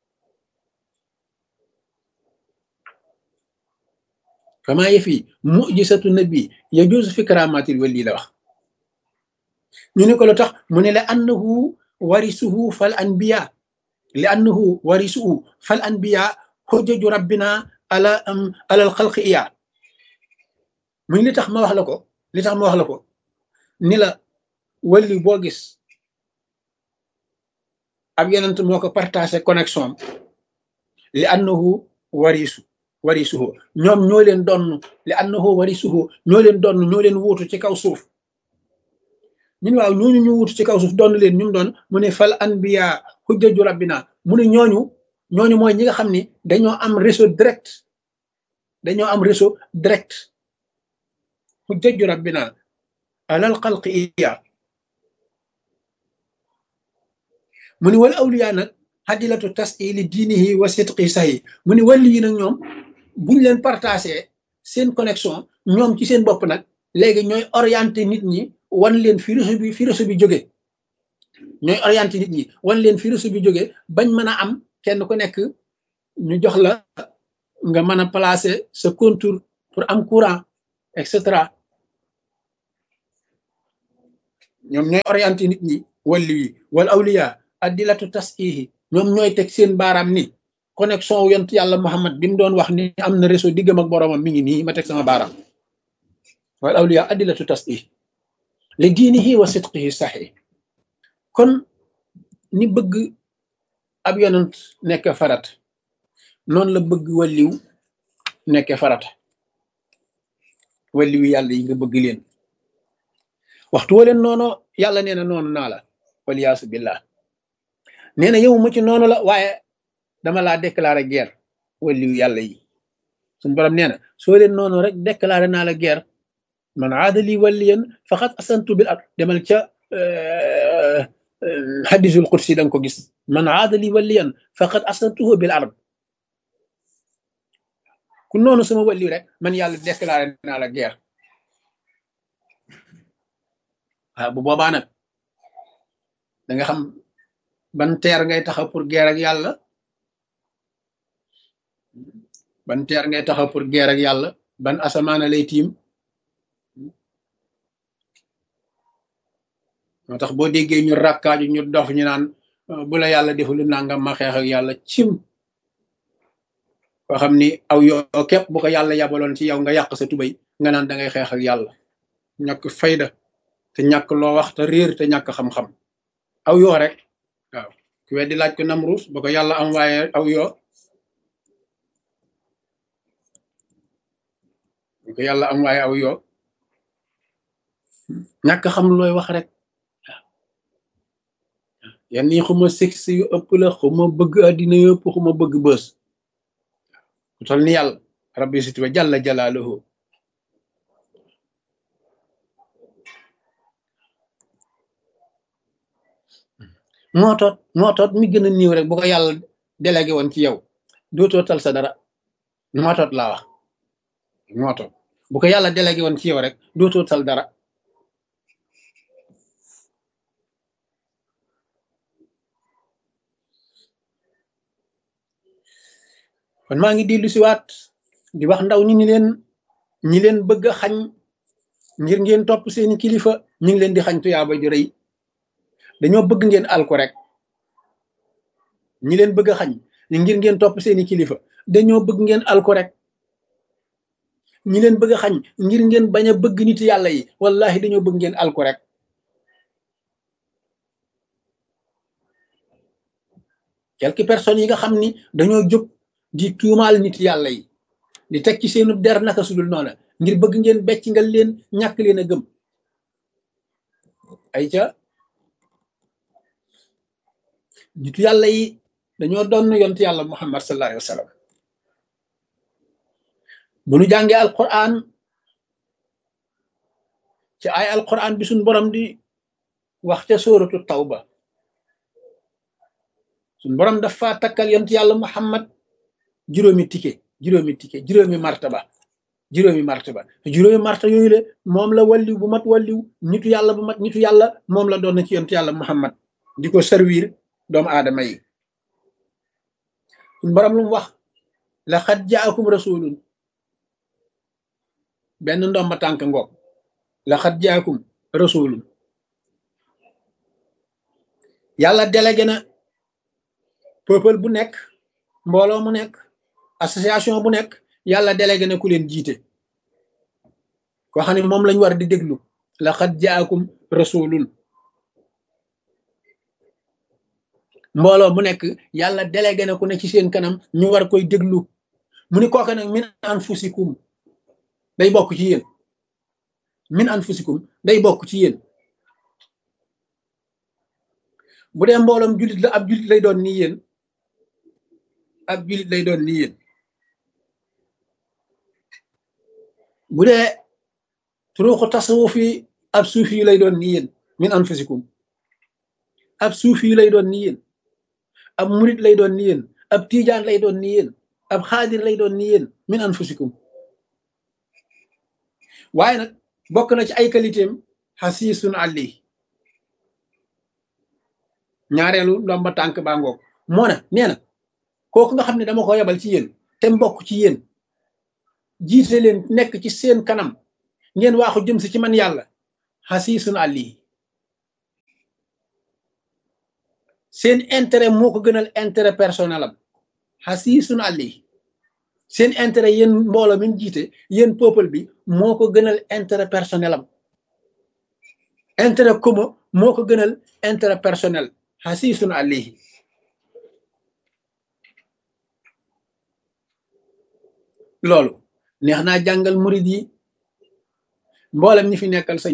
kama yëfi mujisatu nabi yajuuzu fi karamatil wàlli la wax ñu ne ko lu tax mu ne la annahu warisuhu fal anbiya li annahu warisuhu fal anbiya xujjaju rabbina ala am alal xalqi iya muy li tax ma wax la ko li tax ma wax la ko ni la wali boo gis ab yonent moo ko partagé connexion am li annahu warisu warisuhu ñoom ñoo leen donn li annahu warisuhu ñoo leen donn ñoo leen wuutu ci kaw suuf ñun waaw ñooñu ñu wuutu ci kaw suuf doon leen ñu mu doon mu ne fal anbiya xujjaju rabbina mu ne ñooñu ñooñu mooy ñi nga xam ni dañoo am réseau direct dañoo am réseau direct xujjaju rabbina alal xalqi iya mu ni wal awliya nag xadilatu tasili diinihi wa sidqi sahi mu ni wàlli yi nag ñoom buñ leen partagé seen connexion ñoom ci seen bopp nag léegi ñooy orienté nit ñi wan leen fi réseau bi fi réseau bi jóge ñooy orienté nit ñi wan leen fi réseau bi jóge bañ mën a am kenn ku nekk ñu jox la nga mën a placer sa contour pour am courant et cetera ñoom ñooy orienté nit ñi wàlli yi wal awliya addilatu tasihi ñoom ñooy teg seen baaraam ni connexion wu yont yàlla Muhammad bi mu doon wax ni am na réseau diggam ak boroomam mi ngi nii ma teg sama baaraam wal awliya addilatu tasihi li diinihi wa sidqihi saxi kon ni bëgg ab yonent nekk farat noonu la bëgg walliw nekk farat walliw yàlla yi nga bëgg leen waxtu wa leen noonu yàlla nee na noonu naa la waliyaasu billah nee na yow mu ci noonu la waaye dama laa déclaré guerre walliw yàlla yi suñu borom nee na soo leen noonu rek déclaré naa la guerre man aadali waliyan faqad asantu bil ard demal ca hadisul qudsi da nga ko gis man aadali waliyan faqad asantuhu bil ard ku noonu sama waliw rek man yàlla déclaré naa la guerre waaw bu boobaa nag da nga xam ban teer ngay taxaw pour guerre ak yàlla ban teer ngay taxaw pour guerre ak yàlla ban asamaana lay tiim moo tax boo déggee ñu rakkaaju ñu dof ñu naan bu la yàlla deful nangam ma xeex ak yàlla cim koo xam ni aw yoo képp bu ko yàlla yabaloon ci yow nga yàq sa tubay nga naan da ngay xeex ak yàlla ñàkk fayda te ñàkk loo wax te réer te ñàkk xam-xam aw yoo rek waaw ku weddi laaj ko Namruus ba ko yàlla am waaye aw yoo ba ko yàlla am waaye aw yoo ñàkk xam looy wax rek waaw yan nii xuma sexe yu ëpp la xuma bëgg àddina yu ëpp xuma bëgg bës ku tol ni yàlla rabbi siti wa jalla jalaaluhu moo toot moo toot mi gën a néew rek bu ko yàlla délégué woon ci yow dootoo tal sa dara moo toot laa wax moo toot bu ko yàlla délégué woon ci yow rek dootoo tal dara kon maa ngi dellu si waat di wax ndaw ñi ñi leen ñi leen bëgg a xañ ngir ngeen topp seeni kilifa ñi ngi leen di xañ tuyaaba ju rëy dañoo bëgg ngeen alko rek ñi leen bëgg a xañ ngir ngeen topp seeni kilifa dañoo bëgg ngeen alko rek ñi leen bëgg a xañ ngir ngeen bañ a bëgg nit yàlla yi wallahi dañoo bëgg ngeen alko rek quelques personnes yi nga xam ni dañoo jóg di tuumaal nit yàlla yi di teg ci seenu der naka sudul noona ngir bëgg ngeen becc nga leen ñàkk leen a gëm ay ca nitu yàlla yi dañoo doon yont yàlla muhammad sallallahu alayhi wa sallam bu nu jàngee alquran ci ay alquran bi suñ borom di wax ca sóoratu tawba suñ borom dafa takkal yont yàlla muhammad juróomi tike juróomi tike juróomi martaba juróomi martaba juróomi martaba yooyu le moom la walliw bu mat walliw nitu yàlla bu mat nitu yàlla moom la doon na ci yont yàlla muhammad di ko servir doomu aadama yi suñ borom lu mu wax laqad jaakum rasulun benn ndomba tànk ngoog laqad jaakum rasulun yàlla délégué na peuple bu nekk mbooloo mu nekk association bu nekk yàlla délégué na ku leen jiite koo xam ne moom lañ war di déglu laqad jaakum rasulun mbooloo mu nekk yàlla délégué na ku ne ci seen kanam ñu war koy déglu mu ni kooke nag min anfusikum day bokk ci yéen min anfusikum day bokk ci yéen bu dee mbooloom jullit la ab jullit lay doon nii yéen ab jullit lay doon nii yéen bu dee turuuxu tasawuf yi ab suufi yi lay doon nii yéen min anfusikum ab suufi yi lay doon nii yéen ab murit lay doon nii yéen ab tiijaan lay doon nii yéen ab xaadir lay doon nii yéen min anfusikum waaye nag bokk na ci ay qualitéem xasiisun àlli ñaareelu ndomba tànk baa ngoog moo na nee na kooku nga xam ne dama ko yebal ci yéen te mbokk ci yéen jiite leen nekk ci seen kanam ngeen waaxu jëm si ci man yàlla xasiisun àlli seen intérêt moo ko gënal intérêt personnel am xasiisun àlli seen intérêt yéen mbooloo mi jiite yéen peuple bi moo ko gënal intérêt personnel am intérêt commun moo ko gënal intérêt personnel xasiisun àlli loolu neex naa jàngal murid yi mboolem ñi fi nekkal sa